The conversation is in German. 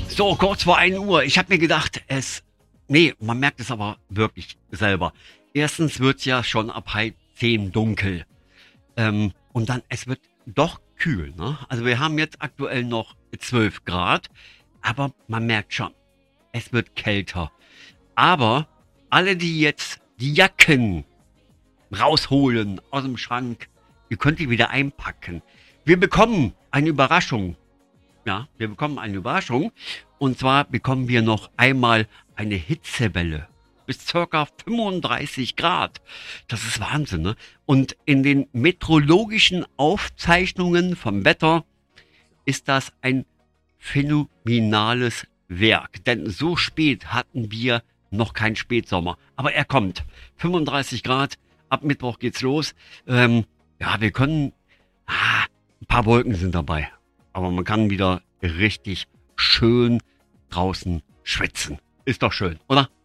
So, kurz vor 1 Uhr. Ich habe mir gedacht, nee, man merkt es aber wirklich selber. Erstens wird's ja schon ab 10 dunkel. Und dann, es wird doch kühl, ne? Also wir haben jetzt aktuell noch 12 Grad, aber man merkt schon, es wird kälter. Aber alle, die jetzt die Jacken rausholen aus dem Schrank, ihr könnt die wieder einpacken. Wir bekommen eine Überraschung. Ja, wir bekommen eine Überraschung. Und zwar bekommen wir noch einmal eine Hitzewelle bis ca. 35 Grad. Das ist Wahnsinn, ne? Und in den meteorologischen Aufzeichnungen vom Wetter ist das ein phänomenales Werk. Denn so spät hatten wir noch keinen Spätsommer. Aber er kommt. 35 Grad, ab Mittwoch geht's los. Ja, wir können... ein paar Wolken sind dabei. Aber man kann wieder richtig schön draußen schwitzen. Ist doch schön, oder?